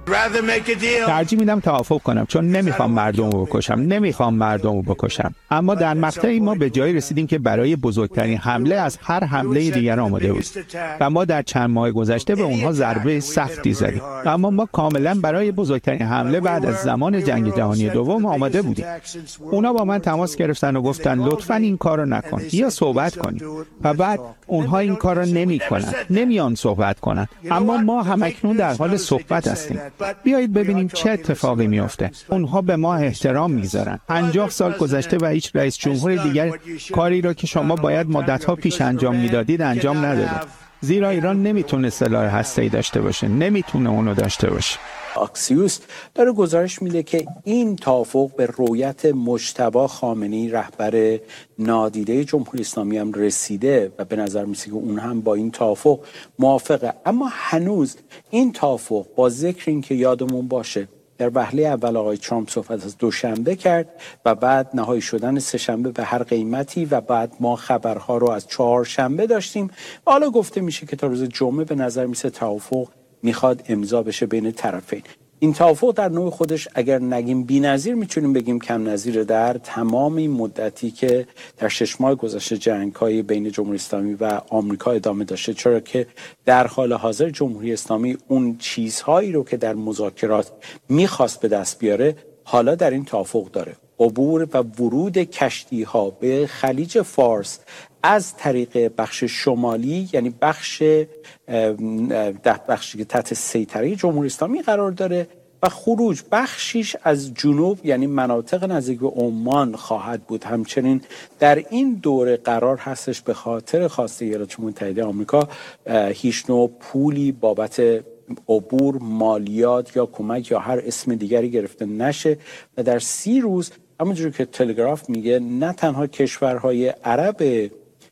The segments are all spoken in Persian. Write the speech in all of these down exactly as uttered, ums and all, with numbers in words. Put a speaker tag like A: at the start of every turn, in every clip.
A: ترجیح میدم توافق کنم، چون نمیخوام مردم رو بکشم نمیخوام مردم رو بکشم اما در مقطعی ما به جایی رسیدیم که برای بزرگترین حمله از هر حمله دیگر آماده بود و ما در چند ماه گذشته به اونها ضربه سختی زدیم، اما ما کاملا برای بزرگترین حمله بعد از زمان جنگ جهانی دوم آماده بودیم. اونا با من تماس گرفتن و گفتن لطفاً این کارو نکن یا صحبت کنیم و بعد اونها این کارو نمیکنن، نمیان صحبت کنن، اما ما همکنون در حال صحبت هستیم. بیایید ببینیم چه اتفاقی میفته. اونها به ما احترام میذارن. پنجاه سال گذشته و هیچ رئیس جمهور دیگر کاری را که شما باید مدت‌ها پیش انجام میدادید انجام نداده، زیرا ایران نمیتونه سلاح هسته‌ای داشته باشه، نمیتونه اونو داشته باشه.
B: آکسیوس داره گزارش میده که این توافق به رویت مجتبی خامنه‌ای رهبر نادیده جمهوری اسلامی هم رسیده و به نظر میسه که اون هم با این توافق موافقه، اما هنوز این توافق با ذکر این که یادمون باشه در وهله اول آقای ترامپ صحبت از دوشنبه کرد و بعد نهایی شدن سه‌شنبه به هر قیمتی و بعد ما خبرها رو از چهارشنبه داشتیم. حالا گفته میشه که تا روز جمعه به نظر میسه توافق میخواد امضا بشه بین طرفین. این توافق در نوع خودش اگر نگیم بی‌نظیر میتونیم بگیم کم نظیر در تمام این مدتی که در شش ماه گذشته جنگ‌های بین جمهوری اسلامی و آمریکا ادامه داشته، چرا که در حال حاضر جمهوری اسلامی اون چیزهایی رو که در مذاکرات میخواست به دست بیاره حالا در این توافق داره. عبور و ورود کشتی‌ها به خلیج فارس از طریق بخش شمالی، یعنی بخش ده بخشی که تحت سیطره جمهوری اسلامی قرار داره، و خروج بخشیش از جنوب یعنی مناطق نزدیک به عمان خواهد بود. همچنین در این دوره قرار هستش به خاطر خواسته ایالات متحده آمریکا هیچ نوع پولی بابت عبور، مالیات یا کمک یا هر اسم دیگری گرفته نشه و در سی روز همونجوری که تلگراف میگه نه تنها کشورهای عرب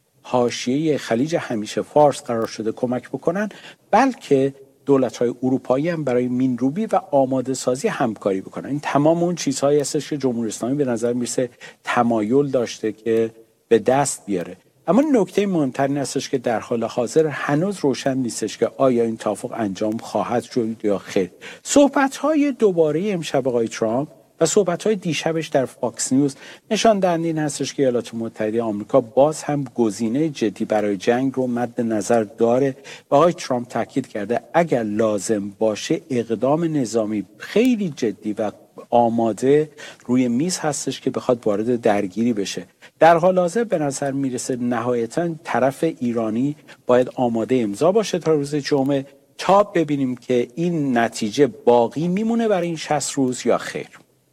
B: حاشیه خلیج همیشه فارس قرار شده کمک بکنن، بلکه دولت‌های اروپایی هم برای مینروبی و آماده سازی همکاری بکنن. این تمام اون چیزهایی هستش که جمهوری اسلامی به نظر میرسه تمایل داشته که به دست بیاره. اما نکته مهمتر این هستش که در حال حاضر هنوز روشن نیستش که آیا این توافق انجام خواهد شد یا خیر. صحبت‌های دوباره امشب آقای ترامپ و صحبت‌های دیشبش در فاکس نیوز نشان دهنده این هستش که ایالات متحده آمریکا باز هم گزینه جدی برای جنگ رو مد نظر داره و آقای ترامپ تاکید کرده اگر لازم باشه اقدام نظامی خیلی جدی و آماده روی میز هستش که بخواد وارد درگیری بشه. در حال حاضر به نظر میرسه نهایتاً طرف ایرانی باید آماده امضا باشه تا روز جمعه تا ببینیم که این نتیجه باقی میمونه برای این شصت روز یا خیر.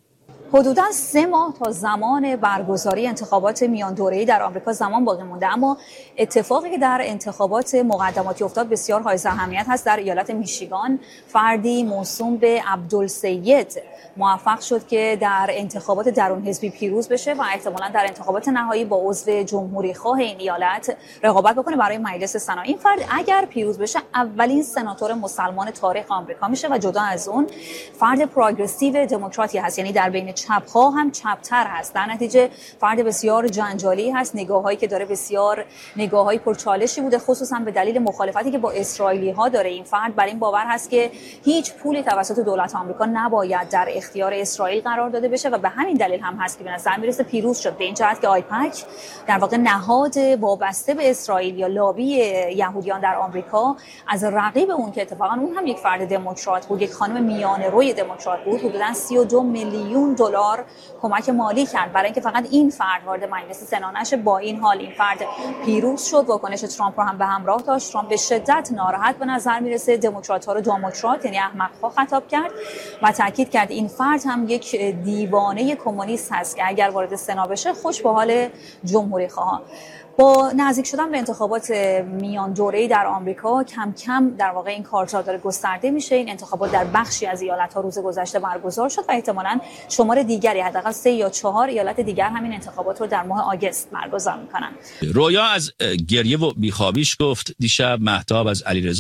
C: حدوداً سه ماه تا زمان برگزاری انتخابات میان دوره‌ای در آمریکا زمان باقی مونده، اما اتفاقی که در انتخابات مقدماتی افتاد بسیار حائز اهمیت هست. در ایالت میشیگان فردی موسوم به عبدالسید موفق شد که در انتخابات درون حزبی پیروز بشه و احتمالاً در انتخابات نهایی با عضو جمهوری خواه این ایالت رقابت بکنه برای مجلس سنا. این فرد اگر پیروز بشه اولین سناتور مسلمان تاریخ آمریکا میشه و جدا از اون فرد پروگرسیو دموکراتی هست، یعنی در بین چپ ها هم چپتر هست. در نتیجه فرد بسیار جنجالی هست. نگاهایی که داره بسیار نگاههای پرچالشی بوده، خصوصا به دلیل مخالفتی که با اسرائیلی ها داره. این فرد بر این باور هست که هیچ پولی توسط دولت آمریکا نباید در اختیار اسرائیل قرار داده بشه و به همین دلیل هم هست که به نظر میرسه پیروز شد. به این جهت که آیپک در واقع نهاد وابسته به اسرائیل یا لابی یهودیان در آمریکا از رقیب اون که اتفاقا اون هم یک فرد دموکرات بود، یک خانم میانه روی دموکرات بود، حدوداً سی و دو میلیون دلار کمک مالی کرد برای اینکه فقط این فرد وارد مجلس سنا نشه. با این حال این فرد پیروز شد. واکنش ترامپ رو هم به همراه داشت. ترامپ به شدت ناراحت به نظر میرسه دموکرات‌ها رو دموکرات یعنی احمق‌ها خطاب کرد و تاکید کرد این فرد هم یک دیوانه کمونیست هست که اگر وارد سنا بشه خوش به حال جمهوری خواهان. با نزدیک شدن به انتخابات میان دوره‌ای در آمریکا کم کم در واقع این کارزار داره گسترده میشه. این انتخابات در بخشی از ایالت‌ها روز گذشته برگزار شد و احتمالاً شمار دیگری حداقل سه یا چهار ایالت دیگر همین انتخابات رو در ماه آگوست برگزار میکنن.
D: رویا از گریه و بیخوابیش گفت دیشب. مهتاب از علیرضا